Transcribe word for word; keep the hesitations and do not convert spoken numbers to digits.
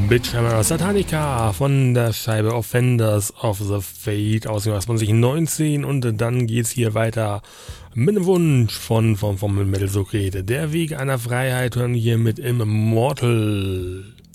Bitchhammer Satanica von der Scheibe Offenders of the Fate aus dem Jahr zwanzig neunzehn, und dann geht's hier weiter mit einem Wunsch von, von, von Metal Socrete. Der Weg einer Freiheit hören wir hier mit Immortal.